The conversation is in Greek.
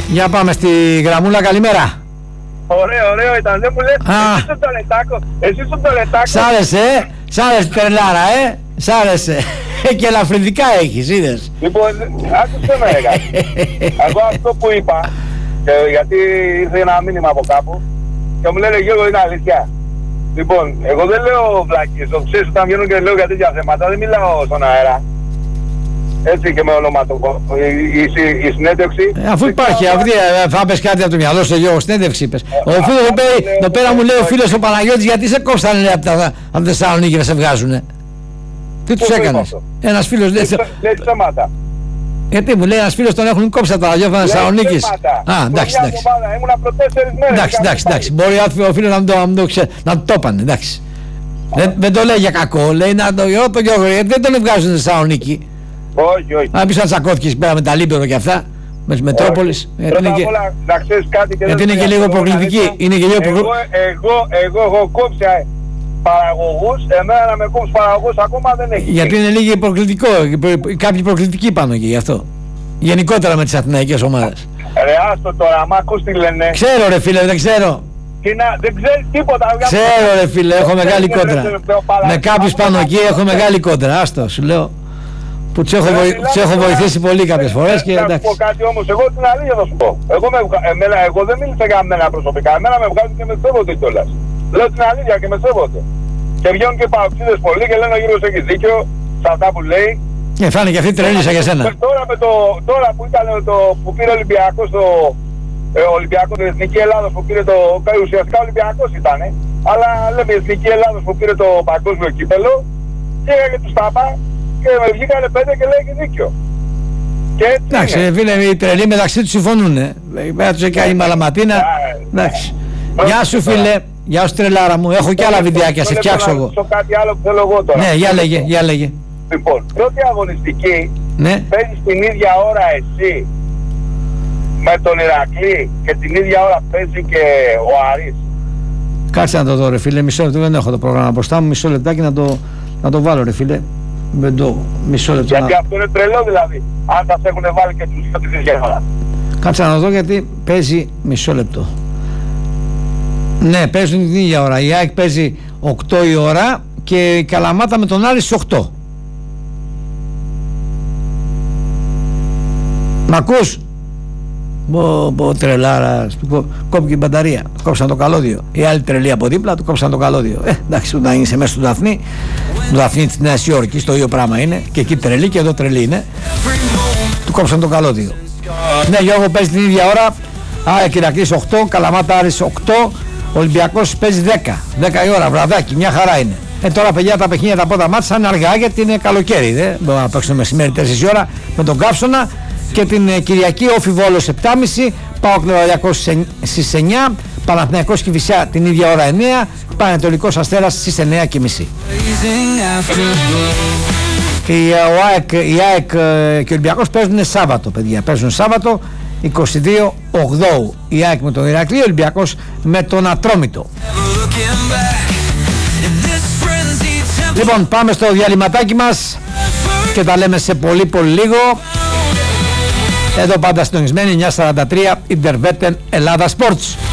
Για πάμε στη γραμμούλα, καλημέρα. Ωραίο ήταν, δεν μου λες, εσύ στον Τολετάκο, εσύ στον Τολετάκο. Σ' άρεσε τρελάρα, σ' άρεσε. Και ελαφρυντικά έχεις, είδες. Λοιπόν, άκουσε με κάτι. Εγώ αυτό που είπα, γιατί ήρθε ένα μήνυμα από κάπου και μου λένε Γιώργο είναι αλήθεια. Λοιπόν, εγώ δεν λέω βλάκες, το ξέρεις όταν βγαίνουν και λέω για τέτοια θέματα, δεν μιλάω στον αέρα. Έτσι και με ονοματικό. Η συνέντευξη. Αφού υπάρχει, θα πες κάτι από το μυαλό σου, Γιώργο, συνέντευξη είπες. Εδώ πέρα μου λέει ο φίλος ο Παναγιώτης, γιατί σε κόψανε από τη Θεσσαλονίκη να σε βγάζουνε. Τι τους έκανες? Ένας φίλος λέει ψέματα. Γιατί μου λέει ένας φίλος τον έχουν κόψει από τα ραδιόφωνα της Θεσσαλονίκης. Α, εντάξει. Ήμουνα προ 4 μέρες. Εντάξει. Μπορεί ο φίλος να το είπανε, εντάξει. Δεν το λέει για κακό, λέει να το Γιώργο, γιατί δεν τον βγάζουν στη Θεσσαλονίκη. Όχι. Αν πεις αν τσακώθηκες πέρα με τα Λίμπερο και αυτά, με τις Μετρόπολης. Να ξέρεις κάτι και γιατί είναι και λίγο προκλητική. Εγώ έχω κόψει παραγωγούς, εμένα να με κόψει παραγωγούς ακόμα δεν έχει. Γιατί είναι λίγο προκλητικό, κάποιοι προκλητικοί πάνω εκεί γι' αυτό. Γενικότερα με τις αθηναϊκές ομάδες. Ρε άστο τώρα, μ' ακούς τι λένε. Ξέρω ρε φίλε, δεν ξέρω. Δεν ξέρεις τίποτα. Ξέρω ρε φίλε, έχω μεγάλη κόντρα. Με κάποιους πάνω εκεί έχω μεγάλη κόντρα, άστο σου λέω. Που τους έχω βοηθήσει πολύ κάποιες φορές και εντάξει. Να σου πω κάτι όμως, εγώ την αλήθεια θα σου πω. Εγώ δεν μίλησα για μένα προσωπικά, εμένα με βγάζουν και με σέβονται κιόλας. Λέω την αλήθεια και με σέβονται. Και βγαίνουν και παοξίδες πολλοί και λένε ο Γιώργος έχει δίκιο σε αυτά που λέει. Φάνε και αυτή τρελήσα για σένα. Τώρα που ήταν που πήρε ο Ολυμπιακός Ολυμπιακό της Εθνική Ελλάδος που πήρε το. Ουσιαστικά Ολυμπιακός ήταν. Αλλά λέμε η Εθνική Ελλάδος που πήρε το παγκόσμιο κύπελο. Και έγαγε τους τάπα και με βγήκανε 5 και λέει και δίκιο. Εντάξει, φίλε, οι τρελοί μεταξύ τους συμφωνούν. Πέρα τους έκανε η μαλαματίνα. Εντάξει. Γεια σου φίλε. Γεια σου τρελάρα μου, έχω και άλλα βιντεάκια, σε φτιάξω εγώ. Κάτι άλλο που θέλω εγώ τώρα. Ναι, για λέγε. Λοιπόν, πρώτη αγωνιστική, ναι. Παίζεις την ίδια ώρα εσύ με τον Ηρακλή και την ίδια ώρα παίζει και ο Άρης. Κάτσε να το δω ρε φίλε, μισό λεπτό, δεν έχω το πρόγραμμα μπροστά μου, μισό λεπτάκι να το βάλω ρε φίλε. Μισό λεπτό. Γιατί αυτό είναι τρελό δηλαδή, αν θα σε έχουν βάλει και τους δύο την ίδια ώρα. Κάτσε να το δω γιατί παίζει μισό λεπτό. Ναι, παίζουν την ίδια ώρα. Η ΑΕΚ παίζει 8 η ώρα και η Καλαμάτα με τον Άρη στις 8. Μ' ακούς? Τρελάρας, κόπηκε η μπαταρία, κόψαν το καλώδιο. Οι άλλοι τρελοί από δίπλα του κόψαν το καλώδιο. Εντάξει, όταν είσαι μέσα στο Δαφνί, το Δαφνί της Νέας Υόρκης, το ίδιο πράγμα είναι. Και εκεί τρελή και εδώ τρελή είναι. Του κόψαν το καλώδιο. Ναι, Γιώργο, παίζει την ίδια ώρα. ΑΕΚ Ηρακλής 8, Καλαμάτα Άρης 8. Ολυμπιακός παίζει 10 η ώρα, βραδάκι, μια χαρά είναι. Τώρα παιδιά τα παιχνίδια τα πρώτα μάτσα είναι αργά γιατί είναι καλοκαίρι. Δεν μπορούμε να παίξουμε μεσημέρι 4 η ώρα με τον Καύσωνα. Και την Κυριακή Όφι Βόλος 7.30, ΠΑΟΚ Νευραλιακός στις 9, Παναθηναϊκός Κηφισιά την ίδια ώρα 9, Πανετολικός Αστέρας στις 9.30. Η ΑΕΚ και ο Ολυμπιακός παίζουν Σάββατο παιδιά, παίζουν Σάββατο 22 Οκτώου. Η ΑΕΚ με τον Ηρακλή, ο Ολυμπιακός με τον Ατρόμητο. Λοιπόν, πάμε στο διαλυματάκι μας και τα λέμε σε πολύ λίγο. Εδώ πάντα συντονισμένοι 9:43 Ιντερβέτεν Ελλάδα Sports.